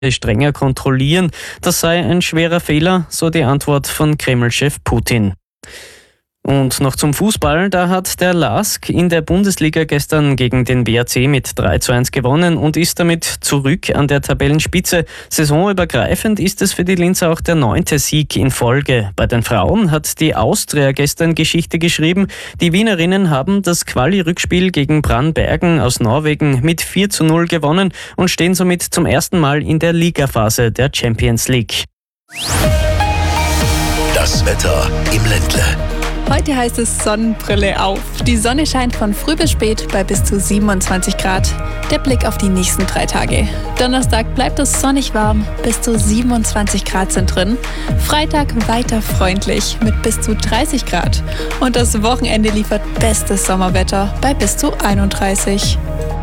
strenger kontrollieren. Das sei ein schwerer Fehler, so die Antwort von Kreml-Chef Putin. Und noch zum Fußball, da hat der LASK in der Bundesliga gestern gegen den WAC mit 3:1 gewonnen und ist damit zurück an der Tabellenspitze. Saisonübergreifend ist es für die Linzer auch der 9. Sieg in Folge. Bei den Frauen hat die Austria gestern Geschichte geschrieben. Die Wienerinnen haben das Quali-Rückspiel gegen Brannbergen aus Norwegen mit 4:0 gewonnen und stehen somit zum ersten Mal in der Ligaphase der Champions League. Das Wetter im Ländle. Heute heißt es Sonnenbrille auf. Die Sonne scheint von früh bis spät bei bis zu 27 Grad. Der Blick auf die nächsten 3 Tage. Donnerstag bleibt es sonnig warm, bis zu 27 Grad sind drin. Freitag weiter freundlich mit bis zu 30 Grad. Und das Wochenende liefert bestes Sommerwetter bei bis zu 31.